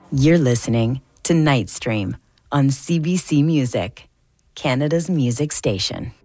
You're listening to Nightstream on CBC Music, Canada's music station.